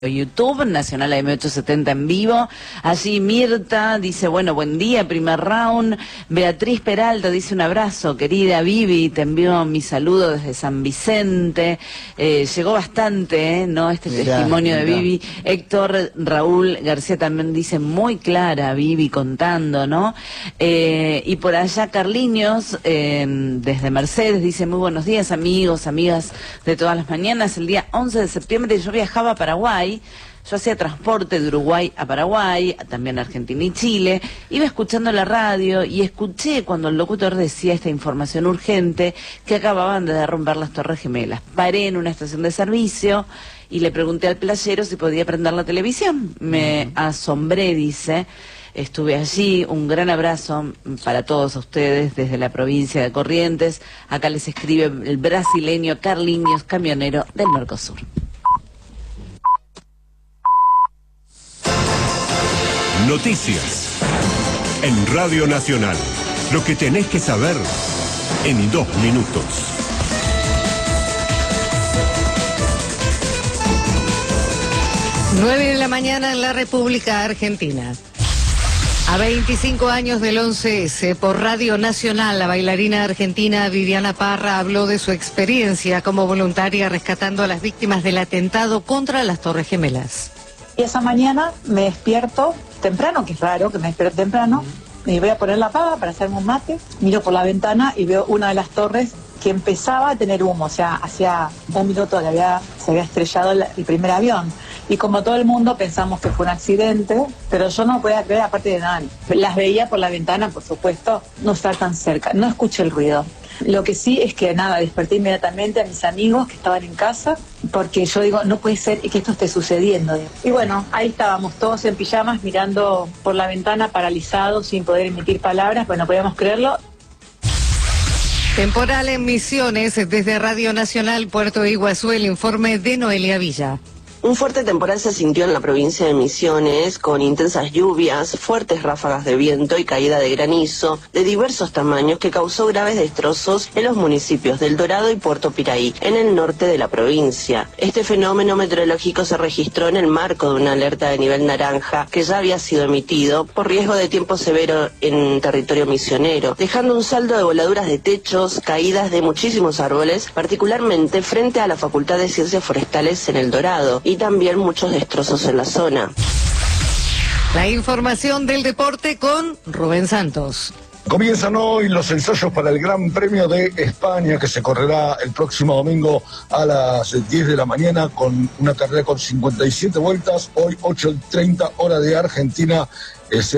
YouTube, Nacional AM870 en vivo. Allí Mirta dice, bueno, buen día, primer round. Beatriz Peralta dice, un abrazo, querida Vivi, te envío mi saludo desde San Vicente. Llegó bastante, ¿no? Este testimonio de Vivi. Héctor Raúl García también dice, muy clara, Vivi, contando, ¿no? Y por allá Carliños, desde Mercedes, dice, muy buenos días, amigos, amigas de todas las mañanas. El día 11 de septiembre yo viajaba a Paraguay. Yo hacía transporte de Uruguay a Paraguay, también a Argentina y Chile. Iba escuchando la radio y escuché cuando el locutor decía esta información urgente que acababan de derrumbar las Torres Gemelas. Paré en una estación de servicio y le pregunté al playero si podía prender la televisión. Me asombré, dice. Estuve allí, un gran abrazo para todos ustedes desde la provincia de Corrientes. Acá les escribe el brasileño Carliños, camionero del Mercosur. Noticias en Radio Nacional. Lo que tenés que saber en 2 minutos. Nueve de la mañana en la República Argentina. A 25 años del 11S, por Radio Nacional, la bailarina argentina Viviana Parra habló de su experiencia como voluntaria rescatando a las víctimas del atentado contra las Torres Gemelas. Y esa mañana me despierto temprano, que es raro que me despierte temprano, y voy a poner la pava para hacerme un mate, miro por la ventana y veo una de las torres que empezaba a tener humo, o sea, hacía 1 minuto que se había estrellado el primer avión. Y como todo el mundo pensamos que fue un accidente, pero yo no podía creer, aparte de nada, las veía por la ventana, por supuesto, no estar tan cerca, no escuché el ruido. Lo que sí es que nada, desperté inmediatamente a mis amigos que estaban en casa, porque yo digo, no puede ser que esto esté sucediendo. Y bueno, ahí estábamos todos en pijamas mirando por la ventana, paralizados, sin poder emitir palabras, pues no podíamos creerlo. Temporal en Misiones, desde Radio Nacional Puerto Iguazú, el informe de Noelia Villa. Un fuerte temporal se sintió en la provincia de Misiones, con intensas lluvias, fuertes ráfagas de viento y caída de granizo de diversos tamaños que causó graves destrozos en los municipios del Dorado y Puerto Piraí, en el norte de la provincia. Este fenómeno meteorológico se registró en el marco de una alerta de nivel naranja que ya había sido emitido por riesgo de tiempo severo en territorio misionero, dejando un saldo de voladuras de techos, caídas de muchísimos árboles, particularmente frente a la Facultad de Ciencias Forestales en el Dorado, y también muchos destrozos en la zona. La información del deporte con Rubén Santos. Comienzan hoy los ensayos para el Gran Premio de España, que se correrá el próximo domingo a las 10 de la mañana con una carrera con 57 vueltas. Hoy 8:30 hora de Argentina.